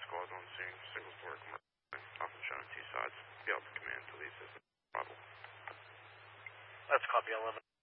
squads on scene. Signals to work. Often shown on two sides. Be out for command to lead system. Bravo. That's copy 11.